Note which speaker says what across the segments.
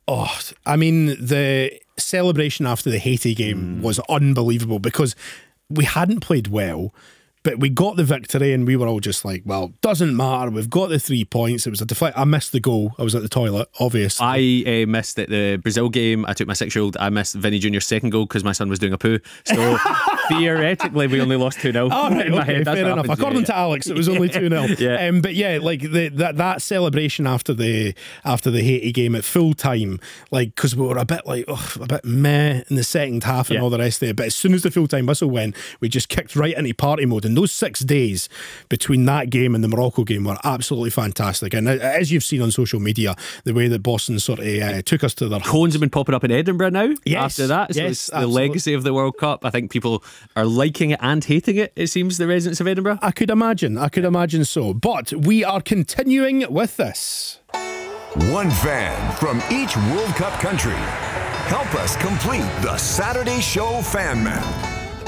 Speaker 1: Oh, I mean, the celebration after the Haiti game was unbelievable because we hadn't played well, but we got the victory and we were all just like, well, doesn't matter. We've got the 3 points. It was a deflect. I missed the goal. I was at the toilet, obviously.
Speaker 2: I missed at the Brazil game. I took my 6-year-old. I missed Vinny Jr.'s second goal because my son was doing a poo. So theoretically, we only lost 2-0.
Speaker 1: Oh, right, okay, fair enough. According to Alex, it was only 2-0.
Speaker 2: Yeah.
Speaker 1: But yeah, like that celebration after the Haiti game at full time, like, because we were a bit meh in the second half and all the rest of it. But as soon as the full time whistle went, we just kicked right into party mode. And those 6 days between that game and the Morocco game were absolutely fantastic. And as you've seen on social media, the way that Boston sort of took us to their
Speaker 2: cones have been popping up in Edinburgh now.
Speaker 1: Yes,
Speaker 2: after that, so
Speaker 1: yes,
Speaker 2: it's the
Speaker 1: absolutely.
Speaker 2: legacy of the World Cup. I think people are liking it and hating it. It seems, the residents of Edinburgh.
Speaker 1: I could imagine so. But we are continuing with this.
Speaker 3: One fan from each World Cup country. Help us complete the Saturday Show fan map.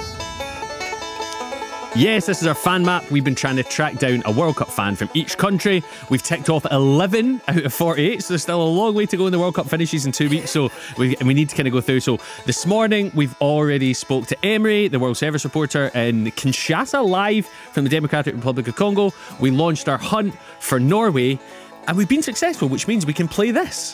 Speaker 2: Yes, this is our fan map. We've been trying to track down a World Cup fan from each country. We've ticked off 11 out of 48, so there's still a long way to go in the World Cup finishes in 2 weeks, so we need to kind of go through. So this morning, we've already spoke to Emery, the World Service reporter in Kinshasa, live from the Democratic Republic of Congo. We launched our hunt for Norway, and we've been successful, which means we can play this.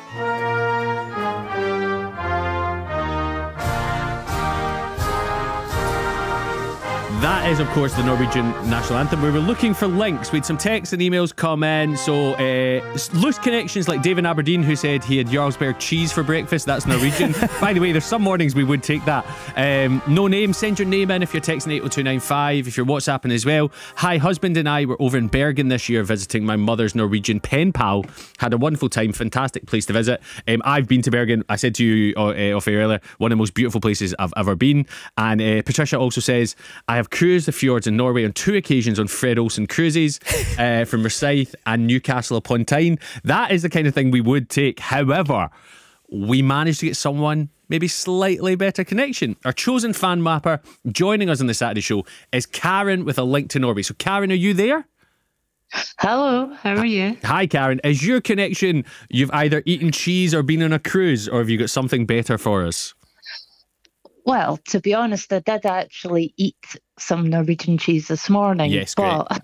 Speaker 2: That is, of course, the Norwegian national anthem. We were looking for links. We had some texts and emails come in. So, loose connections like David Aberdeen, who said he had Jarlsberg cheese for breakfast. That's Norwegian. By the way, there's some mornings we would take that. No name. Send your name in if you're texting 80295, if you're WhatsApping as well. Hi, husband and I were over in Bergen this year visiting my mother's Norwegian pen pal. Had a wonderful time. Fantastic place to visit. I've been to Bergen. I said to you off air earlier, one of the most beautiful places I've ever been. And Patricia also says, I have cruised the fjords in Norway on 2 occasions on Fred Olsen cruises from Rosyth and Newcastle upon Tyne. That is the kind of thing we would take. However, we managed to get someone maybe slightly better connection. Our chosen fan mapper joining us on the Saturday show is Karen with a link to Norway. So Karen, are you there?
Speaker 4: Hello, how are you?
Speaker 2: Hi Karen, is your connection you've either eaten cheese or been on a cruise, or have you got something better for us?
Speaker 4: Well, to be honest, I did actually eat some Norwegian cheese this morning.
Speaker 2: Yes,
Speaker 4: but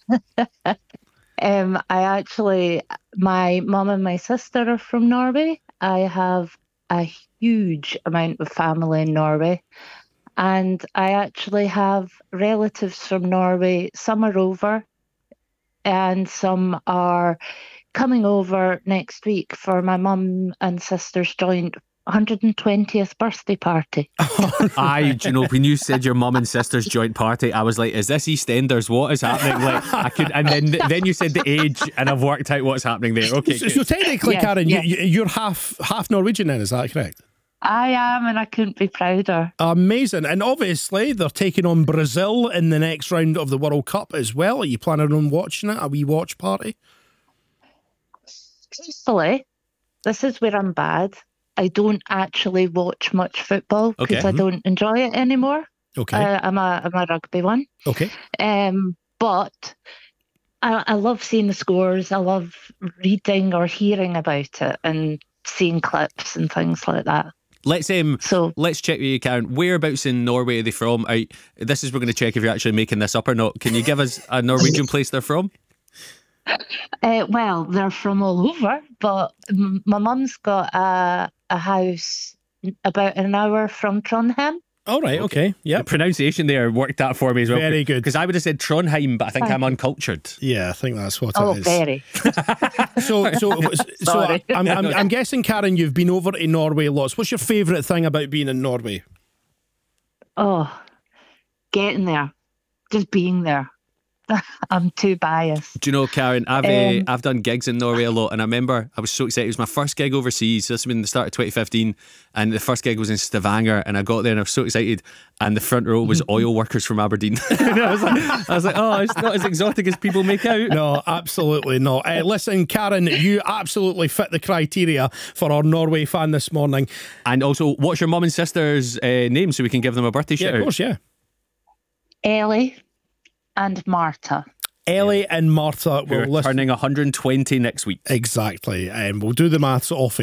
Speaker 4: my mum and my sister are from Norway. I have a huge amount of family in Norway, and I actually have relatives from Norway. Some are over, and some are coming over next week for my mum and sister's joint 120th birthday party.
Speaker 2: Do you know, when you said your mum and sister's joint party, I was like, is this EastEnders? What is happening? And then you said the age, and I've worked out what's happening there. Okay,
Speaker 1: so technically,
Speaker 4: yeah,
Speaker 1: Karen,
Speaker 4: yeah.
Speaker 1: You're half Norwegian then, is that correct?
Speaker 4: I am, and I couldn't be prouder.
Speaker 1: Amazing. And obviously they're taking on Brazil in the next round of the World Cup as well. Are you planning on watching it? A wee watch party?
Speaker 4: Truthfully, this is where I'm bad. I don't actually watch much football because I don't enjoy it anymore.
Speaker 1: Okay.
Speaker 4: I'm a rugby one.
Speaker 1: Okay.
Speaker 4: But I love seeing the scores. I love reading or hearing about it and seeing clips and things like that.
Speaker 2: Let's check with you, Karen. Whereabouts in Norway are they from? We're going to check if you're actually making this up or not. Can you give us a Norwegian place they're from?
Speaker 4: Well, they're from all over, but my mum's got a house about an hour from Trondheim.
Speaker 1: All right, okay. Yeah.
Speaker 2: The pronunciation there worked out for me as well.
Speaker 1: Very good.
Speaker 2: Because I would have said Trondheim, but I think I'm uncultured.
Speaker 1: Yeah, I think that's what it is.
Speaker 4: Very.
Speaker 1: So I'm guessing, Karen, you've been over to Norway lots. What's your favourite thing about being in Norway?
Speaker 4: Oh, getting there. Just being there. I'm too biased.
Speaker 2: Do you know, Karen, I've done gigs in Norway a lot, and I remember I was so excited. It was my first gig overseas. This was in the start of 2015, and the first gig was in Stavanger, and I got there and I was so excited, and the front row was oil workers from Aberdeen. And I was like, oh, it's not as exotic as people make out.
Speaker 1: No, absolutely not. Listen, Karen, you absolutely fit the criteria for our Norway fan this morning.
Speaker 2: And also, what's your mum and sister's name so we can give them a birthday shout out?
Speaker 1: Of course, yeah.
Speaker 4: Ellie and Marta.
Speaker 1: Ellie and Marta will
Speaker 2: turning 120 next week.
Speaker 1: Exactly. We'll do the maths off it.